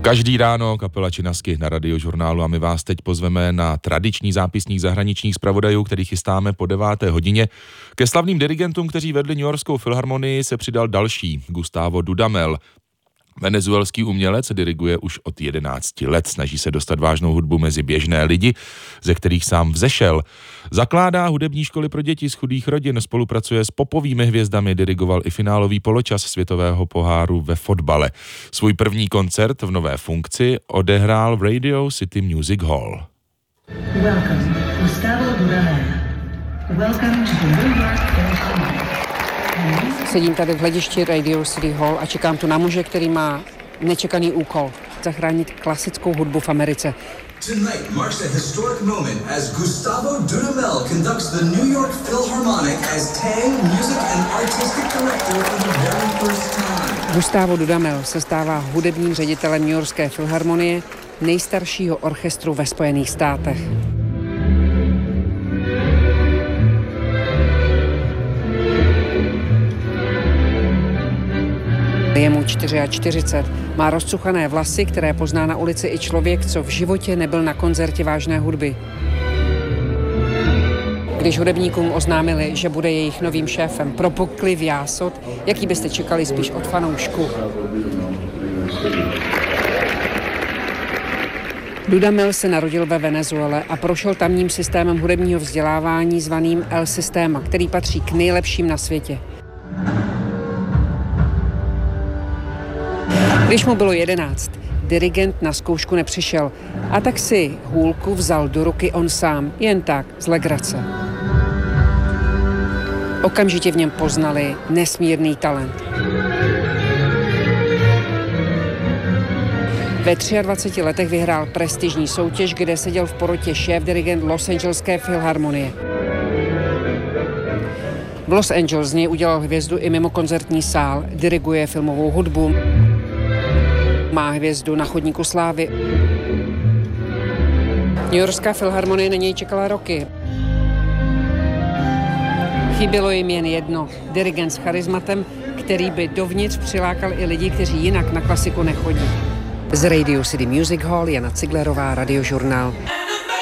Každý ráno kapela Činasky na Radiožurnálu a my vás teď pozveme na tradiční zápisník zahraničních zpravodajů, který chystáme po 9. hodině. Ke slavným dirigentům, kteří vedli New Yorkskou filharmonii, se přidal další, Gustavo Dudamel. Venezuelský umělec diriguje už od 11 let, snaží se dostat vážnou hudbu mezi běžné lidi, ze kterých sám vzešel. Zakládá hudební školy pro děti z chudých rodin, spolupracuje s popovými hvězdami, dirigoval i finálový poločas světového poháru ve fotbale. Svůj první koncert v nové funkci odehrál v Radio City Music Hall. Welcome, Gustavo Dudamel. Welcome to the New York Philharmonic. Sedím tady v hledišti Radio City Hall a čekám tu na muže, který má nečekaný úkol zachránit klasickou hudbu v Americe. Tonight marks a historic moment as Gustavo Dudamel conducts the New York Philharmonic as Tang Music and Artistic Director for the very first time. Gustavo Dudamel se stává hudebním ředitelem New Yorkské filharmonie, nejstaršího orchestru ve Spojených státech. Je mu 44, má rozcuchané vlasy, které pozná na ulici i člověk, co v životě nebyl na koncertě vážné hudby. Když hudebníkům oznámili, že bude jejich novým šéfem, propukli v jásot, jaký byste čekali spíš od fanoušku. Dudamel se narodil ve Venezuele a prošel tamním systémem hudebního vzdělávání zvaným El Sistema, který patří k nejlepším na světě. Když mu bylo 11, dirigent na zkoušku nepřišel a tak si hůlku vzal do ruky on sám, jen tak, z legrace. Okamžitě v něm poznali nesmírný talent. Ve 23 letech vyhrál prestižní soutěž, kde seděl v porotě šéf-dirigent Los Angeleské filharmonie. V Los Angeles z něj udělal hvězdu i mimo koncertní sál, diriguje filmovou hudbu. Má hvězdu na chodníku slávy. New Yorkská filharmonie na něj čekala roky. Chybělo jim jen jedno, dirigent s charizmatem, který by dovnitř přilákal i lidi, kteří jinak na klasiku nechodí. Z Radio City Music Hall Jana Ciglerová, Radiožurnál.